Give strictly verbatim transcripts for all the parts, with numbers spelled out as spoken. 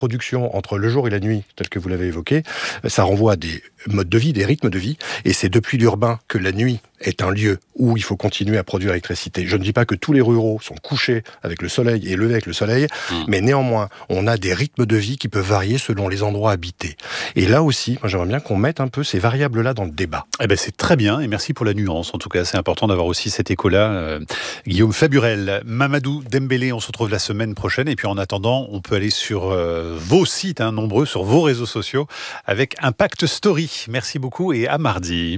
production entre le jour et la nuit, tel que vous l'avez évoqué, ça renvoie à des modes de vie, des rythmes de vie, et c'est depuis l'urbain que la nuit est un lieu où il faut continuer à produire l'électricité. Je ne dis pas que tous les ruraux sont couchés avec le soleil et levés avec le soleil, mmh. mais néanmoins, on a des rythmes de vie qui peuvent varier selon les endroits habités. Et là aussi, moi j'aimerais bien qu'on mette un peu ces variables-là dans le débat. Eh ben c'est très bien, et merci pour la nuance. En tout cas, c'est important d'avoir aussi cet écho-là. Euh, Guillaume Faburel, Mamadou Dembélé, on se retrouve la semaine prochaine, et puis en attendant, on peut aller sur euh, vos sites, hein, nombreux, sur vos réseaux sociaux, avec Impact Story. Merci beaucoup, et à mardi.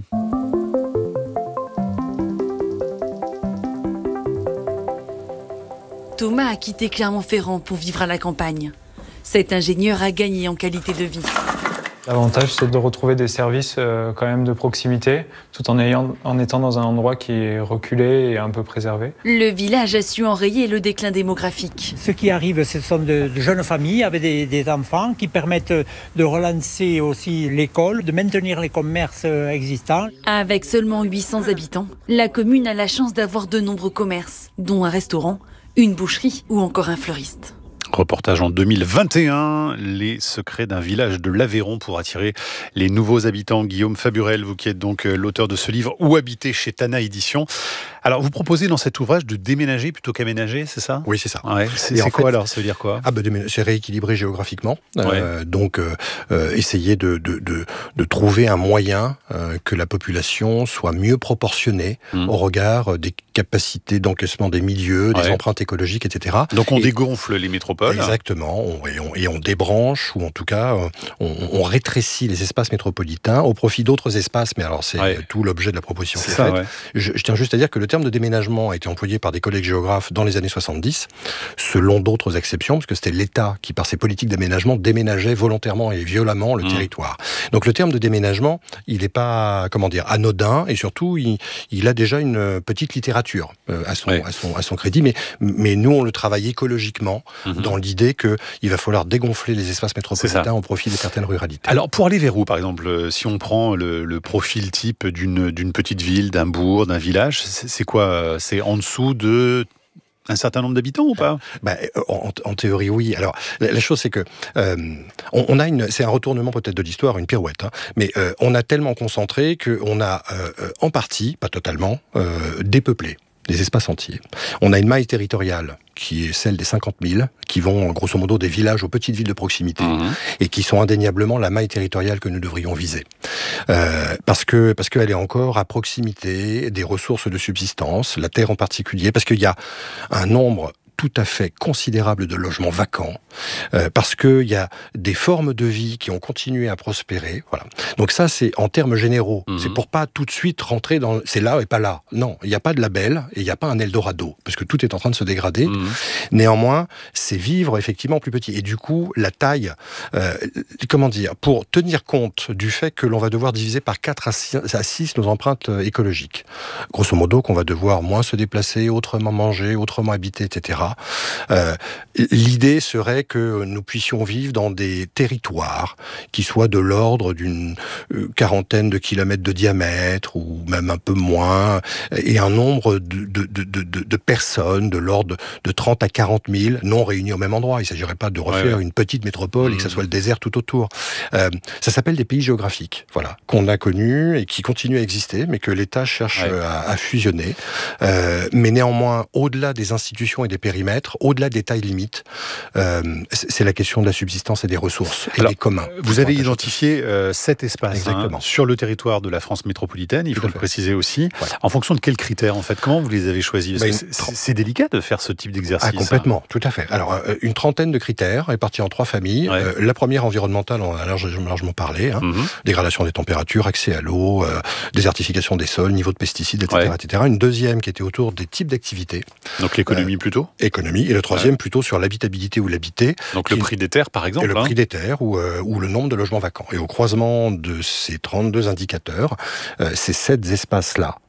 Thomas a quitté Clermont-Ferrand pour vivre à la campagne. Cet ingénieur a gagné en qualité de vie. L'avantage, c'est de retrouver des services euh, quand même de proximité, tout en, ayant, en étant dans un endroit qui est reculé et un peu préservé. Le village a su enrayer le déclin démographique. Ce qui arrive, ce sont de, de jeunes familles avec des, des enfants qui permettent de relancer aussi l'école, de maintenir les commerces existants. Avec seulement huit cents habitants, la commune a la chance d'avoir de nombreux commerces, dont un restaurant, une boucherie ou encore un fleuriste. Reportage en deux mille vingt et un, les secrets d'un village de l'Aveyron pour attirer les nouveaux habitants. Guillaume Faburel, vous qui êtes donc l'auteur de ce livre, Où habiter, chez Tana Éditions. Alors, vous proposez dans cet ouvrage de déménager plutôt qu'aménager, c'est ça ? Oui, c'est ça. Ouais. C'est, c'est quoi fait, alors ? Ça veut dire quoi ? Ah ben, c'est rééquilibrer géographiquement. Ouais. Euh, donc, euh, euh, essayer de, de, de, de trouver un moyen euh, que la population soit mieux proportionnée mmh. au regard des capacités d'encaissement des milieux, des ouais. empreintes écologiques, et cetera. Donc, on et, dégonfle les métropoles. Exactement. On, et, on, et on débranche, ou en tout cas, on, on rétrécit les espaces métropolitains au profit d'autres espaces. Mais alors, c'est ouais. tout l'objet de la proposition qui est faite. Ouais. Je, je tiens juste à dire que le terme de déménagement a été employé par des collègues géographes dans les années soixante-dix, selon d'autres exceptions, parce que c'était l'État qui, par ses politiques d'aménagement, déménageait volontairement et violemment le mmh. territoire. Donc le terme de déménagement, il n'est pas, comment dire, anodin, et surtout, il, il a déjà une petite littérature euh, à, son, ouais. à, son, à son crédit, mais, mais nous, on le travaille écologiquement, mmh. dans l'idée qu'il va falloir dégonfler les espaces métropolitains au profit de certaines ruralités. Alors, pour aller vers où, par exemple, si on prend le, le profil type d'une, d'une petite ville, d'un bourg, d'un village, c'est, c'est quoi ? C'est en dessous de un certain nombre d'habitants ou pas ? Ben, en, en théorie, oui. Alors, la, la chose, c'est que euh, on, on a une, c'est un retournement peut-être de l'histoire, une pirouette, hein, mais euh, on a tellement concentré qu'on a euh, en partie, pas totalement, euh, dépeuplé des espaces entiers. On a une maille territoriale qui est celle des cinquante mille, qui vont grosso modo des villages aux petites villes de proximité, mmh. et qui sont indéniablement la maille territoriale que nous devrions viser. Euh, parce que parce qu'elle est encore à proximité des ressources de subsistance, la terre en particulier, parce qu'il y a un nombre tout à fait considérable de logements vacants, euh, parce qu'il y a des formes de vie qui ont continué à prospérer. Voilà. Donc ça, c'est en termes généraux. Mmh. C'est pour pas tout de suite rentrer dans... C'est là et pas là. Non, il n'y a pas de label et il n'y a pas un Eldorado, parce que tout est en train de se dégrader. Mmh. Néanmoins, c'est vivre effectivement plus petit. Et du coup, la taille, euh, comment dire, pour tenir compte du fait que l'on va devoir diviser par quatre à six nos empreintes écologiques. Grosso modo, qu'on va devoir moins se déplacer, autrement manger, autrement habiter, et cetera. Euh, l'idée serait que nous puissions vivre dans des territoires qui soient de l'ordre d'une quarantaine de kilomètres de diamètre, ou même un peu moins, et un nombre de, de, de, de, de personnes de l'ordre de trente à quarante mille, non réunies au même endroit. Il ne s'agirait pas de refaire ouais, ouais. une petite métropole mmh. et que ça soit le désert tout autour. Euh, ça s'appelle des pays géographiques, voilà, qu'on a connus et qui continuent à exister, mais que l'État cherche ouais. à, à fusionner. Euh, mais néanmoins, au-delà des institutions et des périmètres, au-delà des tailles limites, euh, c'est la question de la subsistance et des ressources et Alors, des communs. Vous avez identifié euh, sept espaces Exactement. Hein, sur le territoire de la France métropolitaine, il faut le préciser aussi. Voilà. En fonction de quels critères, en fait ? Comment vous les avez choisis ? Parce que c'est, c'est délicat de faire ce type d'exercice. Ah, complètement, hein. Tout à fait. Alors, euh, une trentaine de critères répartis en trois familles. Ouais. Euh, la première environnementale, on a largement, largement parlé. Hein. Mm-hmm. Dégradation des températures, accès à l'eau, euh, désertification des sols, niveau de pesticides, et cetera, ouais. et cetera. Une deuxième qui était autour des types d'activités. Donc l'économie euh, plutôt Économie. Et le troisième ouais. plutôt sur l'habitabilité ou l'habité. Donc le prix des terres, par exemple. Et le hein. prix des terres ou, euh, ou le nombre de logements vacants. Et au croisement de ces trente-deux indicateurs, euh, ces sept espaces-là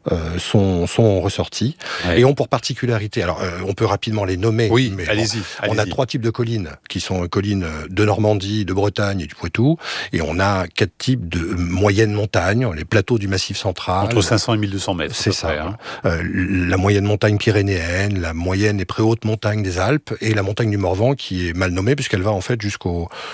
euh, sont, sont ressortis ouais. et ont pour particularité, alors euh, on peut rapidement les nommer, oui, mais allez-y, bon, allez-y. On a trois types de collines, qui sont collines de Normandie, de Bretagne et du Poitou, et on a quatre types de moyennes montagnes, les plateaux du Massif central. Entre cinq cents et mille deux cents mètres. C'est ça. Près, hein. euh, la moyenne montagne pyrénéenne, la moyenne et très haute montagne des Alpes, et la montagne du Morvan, qui est mal nommée, puisqu'elle va en fait jusqu'au